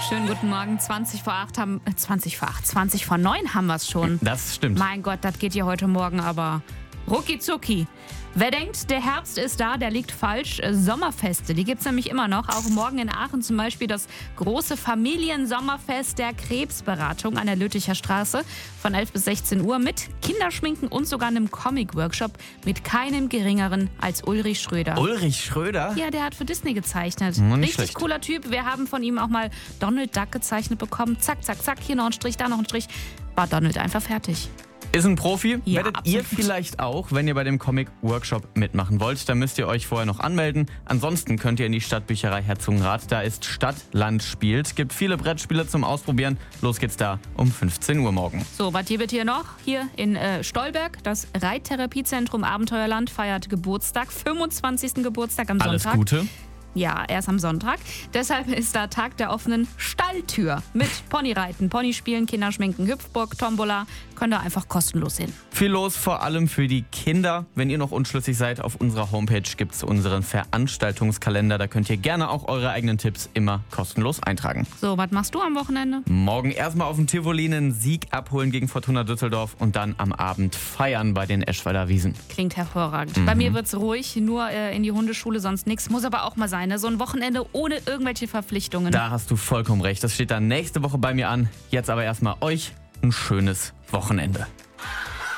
Schönen guten Morgen. 20 vor 9 haben wir es schon. Das stimmt. Mein Gott, das geht hier heute Morgen aber rucki zucki. Wer denkt, der Herbst ist da, der liegt falsch. Sommerfeste, die gibt es nämlich immer noch. Auch morgen in Aachen zum Beispiel das große Familiensommerfest der Krebsberatung an der Lütticher Straße von 11 bis 16 Uhr mit Kinderschminken und sogar einem Comic-Workshop mit keinem geringeren als Ulrich Schröder. Ulrich Schröder? Ja, der hat für Disney gezeichnet. Nicht Richtig schlecht. cooler Typ. Wir haben von ihm auch mal Donald Duck gezeichnet bekommen. Zack, zack, zack. Hier noch ein Strich, da noch ein Strich. War Donald einfach fertig. Ist ein Profi. Ja, Werdet absolut. ihr vielleicht auch, wenn ihr bei dem Comic-Workshop mitmachen wollt. Dann müsst ihr euch vorher noch anmelden. Ansonsten könnt ihr in die Stadtbücherei Herzogenrath. Da ist Stadt, Land, spielt. Gibt viele Brettspiele zum Ausprobieren. Los geht's da um 15 Uhr morgen. So, was gibt es hier noch? Hier in Stolberg, das Reittherapiezentrum Abenteuerland feiert Geburtstag, 25. Geburtstag am Alles Sonntag. Gute. Ja, erst am Sonntag. Deshalb ist da Tag der offenen Stalltür mit Ponyreiten, Ponyspielen, Kinderschminken, Hüpfburg, Tombola. Könnt ihr einfach kostenlos hin. Viel los, vor allem für die Kinder. Wenn ihr noch unschlüssig seid, auf unserer Homepage gibt's unseren Veranstaltungskalender. Da könnt ihr gerne auch eure eigenen Tipps immer kostenlos eintragen. So, was machst du am Wochenende? Morgen erstmal auf dem Tivoli einen Sieg abholen gegen Fortuna Düsseldorf und dann am Abend feiern bei den Eschweiler Wiesen. Klingt hervorragend. Bei mir wird's ruhig, nur in die Hundeschule, sonst nichts. Muss aber auch mal sein, ne? So ein Wochenende ohne irgendwelche Verpflichtungen. Da hast du vollkommen recht. Das steht dann nächste Woche bei mir an. Jetzt aber erstmal euch ein schönes Wochenende.